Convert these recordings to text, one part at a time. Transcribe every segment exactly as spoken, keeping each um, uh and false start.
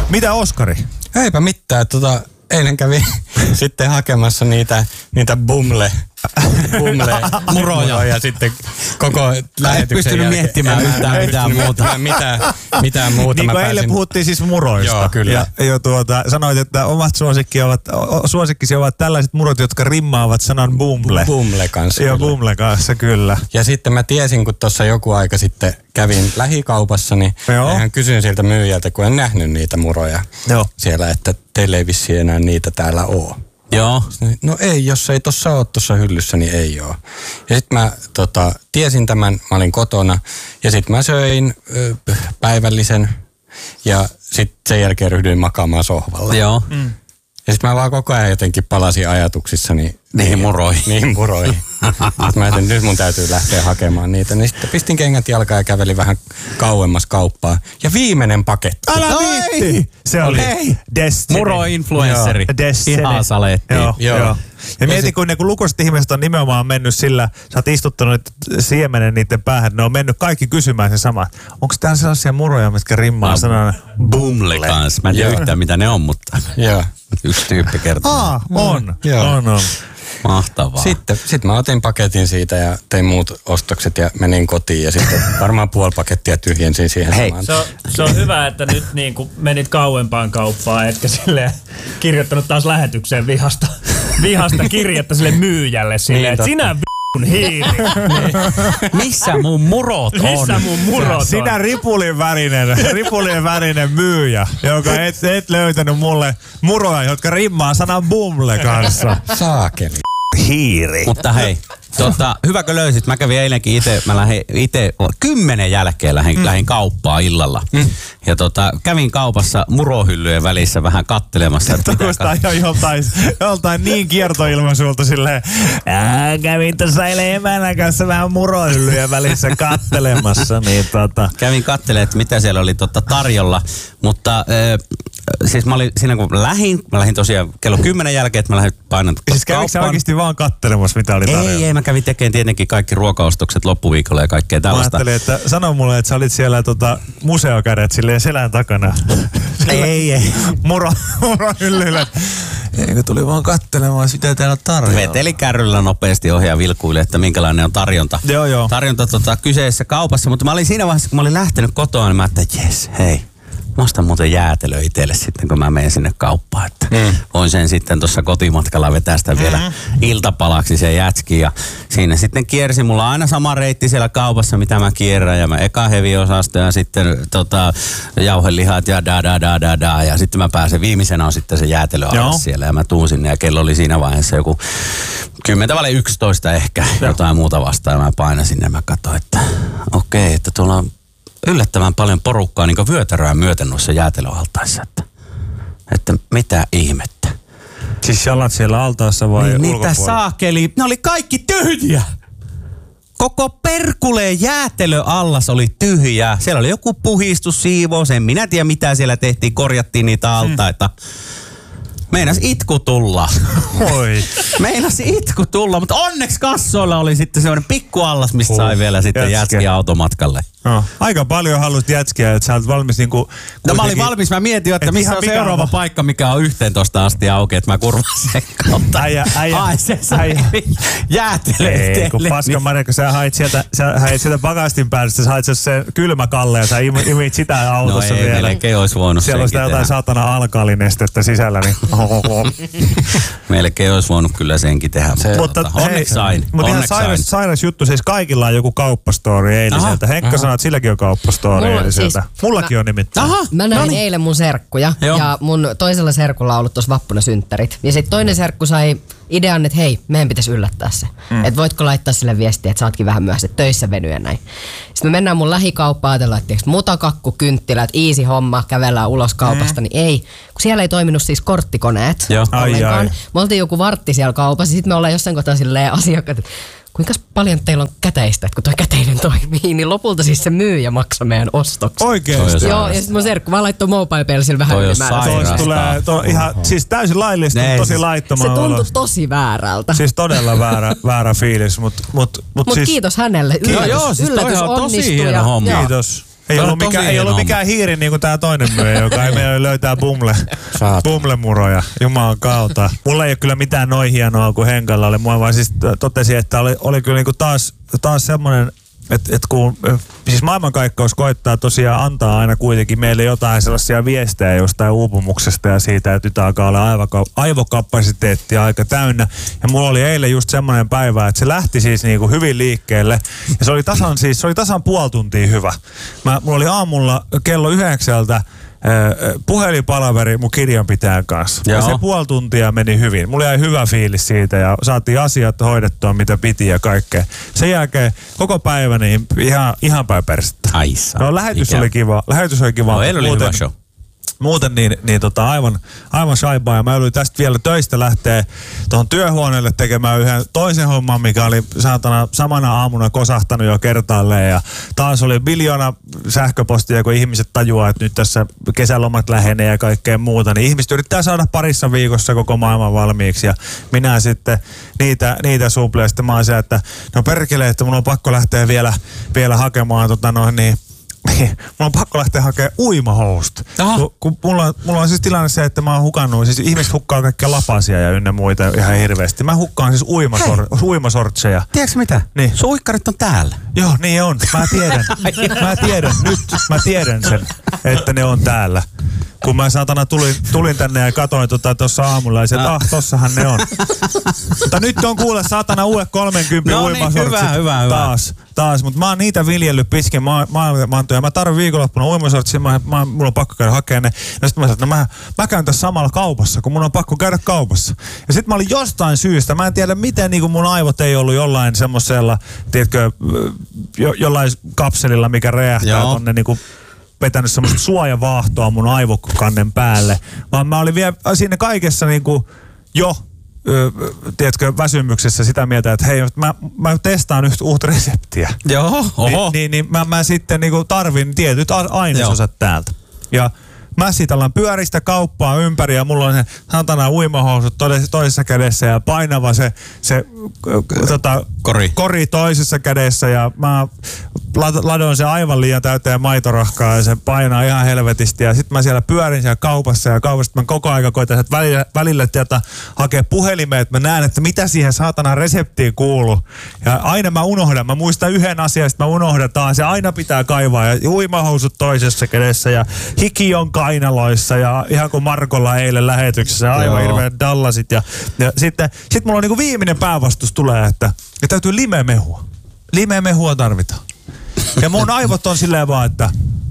Mitä Oskari? Eipä mitään. Tota, eilen kävin sitten hakemassa niitä, niitä bumle. Bumle muroja ja sitten koko lähetyksen pystynyt jälkeen. miettimään yhtään mitään muuta. Mitään, mitään muuta. Niin kuin eilen pääsin... puhuttiin siis muroista. Joo, kyllä. Ja, ja tuota, sanoit, että omat suosikki ovat, suosikkisi ovat tällaiset murot, jotka rimmaavat sanan bumble. Bumle kanssa. Joo, bumle kanssa, kyllä. Ja sitten mä tiesin, kun tuossa joku aika sitten kävin lähikaupassa, niin hän kysyin sieltä myyjältä, kun en nähnyt niitä muroja Joo. siellä, että teille ei vissiin enää niitä täällä ole. Joo. No ei, jos ei tossa ole tuossa hyllyssä, niin ei ole. Ja sitten mä tota, tiesin tämän, mä olin kotona ja sitten mä söin ö, päivällisen ja sitten sen jälkeen ryhdyin makaamaan sohvalla. Joo. Mm. Ja sitten mä vaan koko ajan jotenkin palasin ajatuksissani niihin muroihin. Niihin muroihin. Sitten mä ajattelin, nyt mun täytyy lähteä hakemaan niitä. Niin sitten pistin kengät jalkaan ja kävelin vähän kauemmas kauppaa. Ja viimeinen paketti. Älä viitti! Se oli Hei. Destiny. Muro-influensseri. Destiny. Ihan saletti. Joo, Joo. joo. Ja mieti, kun ne kun lukuiset ihmiset on nimenomaan mennyt sillä, sä oot istuttanut siemenen niiden päähän, ne on mennyt kaikki kysymään se sama. Onko täällä sellaisia muroja, mitkä rimmaa no, sanan bumle kanssa. Mä en tiedä yhtään mitä ne on, mutta Joo. yksi tyyppi kertoo. Aa, on. Joo. On, on. Mahtavaa. Sitten sit mä otin paketin siitä ja tein muut ostokset ja menin kotiin ja sitten varmaan puoli pakettia tyhjensin siihen Hei. samaan. Se on, se on hyvä, että nyt niin kuin menit kauempaan kauppaan, etkä silleen kirjoittanut taas lähetykseen vihasta, vihasta kirjettä sille myyjälle silleen, Niin, että sinä v***un hiiri. Missä mun murot on? Missä mun murot on? Sinä ripulin värinen, ripulin värinen myyjä, joka et, et löytänyt mulle muroja, jotka rimmaa sanan bumble kanssa. Saakeli. Hiiri. Mutta hei, tota, hyväkö löysit? Mä kävin eilenkin itse, mä lähdin itse kymmenen jälkeen lähdin, mm. lähdin kauppaan illalla. Mm. Ja tota, kävin kaupassa murohyllyjen välissä vähän kattelemassa. Tuosta ihan joltain, joltain niin kiertoilmaisulta silleen, ää, kävin tuossa eilen emänän kanssa vähän murohyllyjen välissä kattelemassa. Niin tota. Kävin kattelemaan, että mitä siellä oli tota tarjolla, mutta äh, siis mä olin siinä kun lähdin, mä lähdin tosiaan kello kymmenen jälkeen, että mä lähdin painamaan Siis kävikö sä oikeasti vaan kattelemassa, mitä oli tarjolla? Ei, ei, mä kävin tekemään tietenkin kaikki ruokaostokset loppuviikolla ja kaikkea tällaista. Mä ajattelin, että sano mulle, että sä olit siellä tota, museokädet silleen selän takana. Ei, ei. Muro, murohyllyllä. Eikö tuli vaan kattelemaan sitä täällä on tarjolla? Veteli kärryllä nopeasti ohi ja vilkuille, että minkälainen on tarjonta. Joo, joo. Tarjonta tota, kyseisessä kaupassa, mutta mä olin siinä vaiheessa, kun mä olin lähtenyt kotoa, niin mä ajattelin, että jes, hei. Mä ostan muuten jäätelö itselle sitten, kun mä menen sinne kauppaan. Että mm. voin sen sitten tuossa kotimatkalla vetää sitä vielä mm. iltapalaksi se jätski. Ja siinä sitten kiersi. Mulla on aina sama reitti siellä kaupassa, mitä mä kierrän. Ja mä eka heavy-osasto ja sitten tota, jauhelihat ja da da da da da. Ja sitten mä pääsen, viimeisenä on sitten se jäätelö alas siellä. Ja mä tuun sinne ja kello oli siinä vaiheessa joku kymmentä vai yksitoista ehkä. Joo. Jotain muuta vastaan. Ja mä painasin ja mä katsoin, että okei, okay, että tuolla on yllättävän paljon porukkaa niin vyötäröä myöten noissa jäätelöaltaissa, että, että mitä ihmettä. Siis jalat siellä altaassa vai niin, ulkopuolella? Mitä saakeli, ne oli kaikki tyhjiä. Koko perkuleen jäätelöallas oli tyhjää. Siellä oli joku puhistus, siivous, en minä tiedä mitä siellä tehtiin, korjattiin niitä altaita. Hmm. Meinas itku tulla. Oi. Meinas itku tulla, mutta onneksi kassoilla oli sitten semmoinen pikkuallas, mistä sai oh, vielä sitten jätskiä automatkalle. No, aika paljon halusit jätskiä, että sä olet valmis niinku... No mä olin valmis, mä mietin, että missä on seuraava va- paikka, mikä on yhteentoista asti auki, että mä kurvaan sen kautta. Äijä, äijä. Ai se sai jäätelee. Ei, kun paska Marja, kun sä hait sieltä, sä hait sieltä pakastin päästä, sä hait se kylmä kalle ja sä imit sitä autossa no ei, vielä. melkein olisi voinut siellä on sitä jotain saatana alkaalinestettä sisällä, niin... Melkein olisi voinut kyllä senkin tehdä, se, mutta, mutta onneksi sain. Mutta ihan sairas, sairas juttu, siis kaikilla on joku kauppastori eiliseltä. Henkka aha. sanoo, että silläkin on kauppastori Mulla, eiliseltä. Siis, Mullakin mä, on nimittäin. Aha, mä näin noniin. eilen mun serkkuja Joo. ja mun toisella serkulla on ollut tuossa vappuna synttärit. Ja sitten toinen serkku sai idean, että hei, meidän pitäisi yllättää se. Mm. Että voitko laittaa sille viestiä, että sä ootkin vähän myöhässä, että töissä venyä näin. Sitten me mennään mun lähikauppaan, ajatellaan, että mutakakku, kynttilät, easy homma, kävellään ulos kaupasta, mm. niin ei. Kun siellä ei toiminut siis korttikoneet Joo. ollenkaan. Ai, ai. Me oltiin joku vartti siellä kaupassa, sitten me ollaan jossain kohtaa silleen asiakkaat, kuinka paljon teillä on käteistä, että kun toi käteinen toimii, niin lopulta siis se myyjä maksaa meidän ostokset. Oikeesti? Joo, ja sitten mun serkku vaan laittoi mobile sillä vähän ylimääräistä. Toi tulee to, ihan, siis täysin laillista, mutta tosi laittoman. Se tuntui tosi väärältä. Siis todella väärä, väärä fiilis, mutta mut, mut, mut siis, kiitos hänelle. Yllätys, joo, siis yllätys on tosi onnistui. hieno homma. Kiitos. Ei Tämä on ollut, tosi mikään, ei hieno ollut homma. mikään hiiri niin kuin tää toinen myyjä, joka ei meillä löytää bumle, bumlemuroja. Jumalan kautta. Mulla ei ole kyllä mitään noin hienoa kuin Henkalla oli. Mua vaan siis totesi, että oli, oli kyllä niin kuin taas, taas semmoinen, että et kun siis maailmankaikkeus koittaa tosiaan antaa aina kuitenkin meille jotain sellaisia viestejä jostain uupumuksesta ja siitä, että nyt alkaa olla aivoka- aivokapasiteettia aika täynnä. Ja mulla oli eilen just semmoinen päivä, että se lähti siis niinku hyvin liikkeelle. Ja se oli tasan siis, se oli tasan puoli tuntia hyvä. Mä, mulla oli aamulla kello yhdeksältä puhelinpalaveri mun kirjanpitäjän kanssa. Joo. Ja se puoli tuntia meni hyvin. Mulla jäi hyvä fiilis siitä ja saatiin asiat hoidettua mitä piti ja kaikkea. Sen jälkeen koko päivä niin ihan, ihan päin persettä. Aissa. No lähetys oli kiva. Lähetys oli kiva. No, eilen oli muuten, hyvä show. Muuten niin, niin tota, aivan, aivan shaibaa. Ja mä olin tästä vielä töistä lähteä tuohon työhuoneelle tekemään yhden toisen homman, mikä oli saatana samana aamuna kosahtanut jo kertaalleen. Ja taas oli biljoona sähköpostia, kun ihmiset tajuaa, että nyt tässä kesälomat lähenee ja kaikkea muuta. Niin ihmiset yrittää saada parissa viikossa koko maailman valmiiksi. Ja minä sitten niitä, niitä supleen. Sitten mä oon se, että no perkele, että mun on pakko lähteä vielä, vielä hakemaan tota noin niin. Mulla on pakko lähteä hakemaan uimahousut. Kun, kun mulla, mulla on siis tilanne se, että mä oon hukannut, siis ihmiset hukkaa kaikkia lapasia ja ynnä muita ihan hirveästi. Mä hukkaan siis uimasor, uimasortseja. Tiedätkö mitä? Niin. Sun uikkarit on täällä. Joo, niin on. Mä tiedän. Mä tiedän. Nyt mä tiedän sen, että ne on täällä. Kun mä saatana tulin, tulin tänne ja katsoin tuossa tota, aamulla ja se, että ah, tossahan ne on. Mutta nyt on kuule saatana uudet kolmekymmentä no uimasortsit niin, hyvä, hyvä, hyvä. taas. taas. Mutta mä oon niitä viljellyt pisken ma- ma- mantoja. Mä tarvin viikonloppuna uimasortsia, mä, mä, mulla on pakko käydä hakemaan ne. Ja sit mä sanoin, että no mä, mä käyn tässä samalla kaupassa, kun mun on pakko käydä kaupassa. Ja sit mä olin jostain syystä, mä en tiedä miten niin mun aivot ei ollut jollain semmosella, tiedätkö, jo, jollain kapselilla, mikä räjähtää tonne niinku vetänyt semmoista suojavaahtoa mun aivokannen päälle, vaan mä olin vielä siinä kaikessa niinku jo, ö, tiedätkö, väsymyksessä sitä mieltä, että hei, mä, mä testaan yhtä uutta reseptiä. Joo, oho. Ni, niin, niin mä, mä sitten niinku tarvin tietyt ainesosat täältä. Ja mä siitä alan pyöristä kauppaa ympäri ja mulla on se satana uimahousut toisessa kädessä ja painava se, se tota, kori. kori toisessa kädessä ja mä ladon se aivan liian täyteen maitorahkaa ja se painaa ihan helvetisti ja sit mä siellä pyörin siellä kaupassa ja kaupassa mä koko aika koitan että välillä, välillä tieltä hakea puhelimeen, että mä näen, että mitä siihen saatana reseptiin kuuluu. Ja aina mä unohdan, mä muistan yhden asian, sit mä unohdan taas ja aina pitää kaivaa ja uimahousut toisessa kädessä ja hiki on kainaloissa ja ihan kuin Markolla eilen lähetyksessä aivan hirveän dallasit ja, ja sitten sit mulla on niinku viimeinen päävastus tulee, että, että täytyy limemehua. Limemehua tarvitaan. Ja mun aivot on silleen vaan, että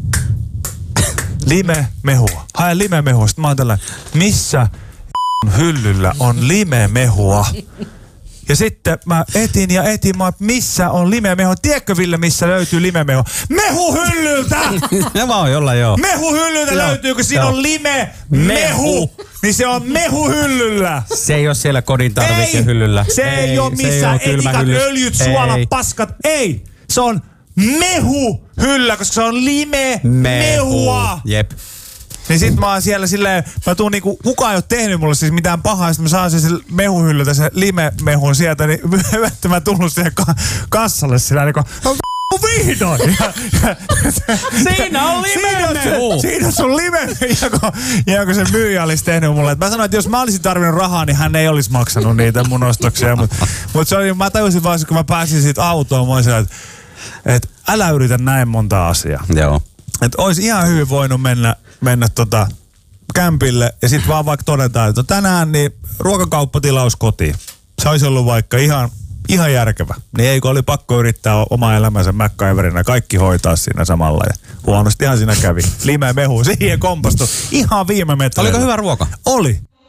limemehua. Hae limemehua. Sitten mä oon tällainen, missä hyllyllä on limemehua? Ja sitten mä etin ja etin, mä missä on limemehua? Tiedätkö Ville, missä löytyy limemehua? Mehuhyllyltä! Ne vaan jollain joo. Mehuhyllyltä löytyy, kun siinä on lime mehu. Niin se on mehuhyllyllä. Se ei ole siellä kodin tarvikehyllyllä. Se ei, ei ole missään etikan öljyt, suolat, paskat. Ei, se on mehuhyllä, koska se on lime mehua. Jep. Niin sit mä oon siellä silleen, mä tuun niinku, kukaan ei oo tehnyt mulle siis mitään pahaa, sit mä saan sen mehuhyllyltä, se lime-mehun sieltä, niin että mä tullut siihen ka- kassalle sillä niinku, no vihdoin! Ja, ja, Siinä on limemehu! Siinä on sun limemehu, ja kun se myyjä olisi tehnyt mulle. Et mä sanoin, että jos mä olisin tarvinnut rahaa, niin hän ei olisi maksanut niitä mun ostoksia. Mutta mut se oli, mä tajusin vaan, kun mä pääsin siitä autoon, mä olisin, että et älä yritä näin monta asiaa. Joo. Että olisi ihan hyvin voinut mennä, mennä tota kämpille ja sitten vaan vaikka todetaan, että tänään niin ruokakauppatilaus kotiin. Se olisi ollut vaikka ihan, ihan järkevä. Niin eikö oli pakko yrittää oma elämänsä MacGyverina kaikki hoitaa siinä samalla. Ja huonostihan siinä kävi. Limemehu, siihen kompastui ihan viime metreillä. Oliko hyvä ruoka? Oli.